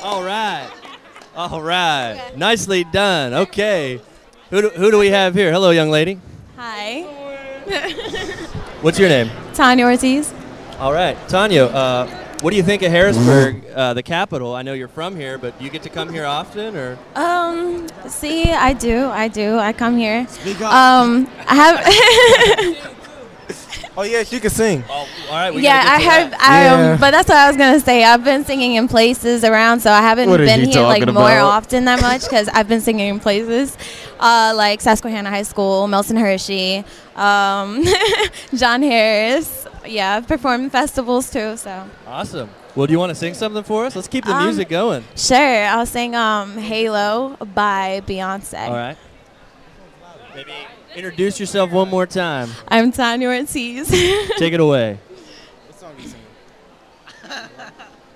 All right. All right. Nicely done. Okay. Who do we have here? Hello, young lady. Hi. What's your name? Tanya Ortiz. All right. Tanya, what do you think of Harrisburg, the capital? I know you're from here, but do you get to come here often, or? See, I do. I come here. Speak up. I have. Oh yes, you can sing. Oh, all right. We Yeah, gotta I get to heard. that. Yeah. But that's what I was gonna say. I've been singing in places around, so I haven't What is been he here like talking more about? often that much because I've been singing in places like Susquehanna High School, Milton Hershey, John Harris. Yeah, I've performed in festivals too. So Awesome. Well, do you want to sing something for us? Let's keep the music going. sure, I'll sing "Halo" by Beyonce. All right. Maybe introduce yourself one more time. I'm Tanya Ortiz. Take it away. What song you singing?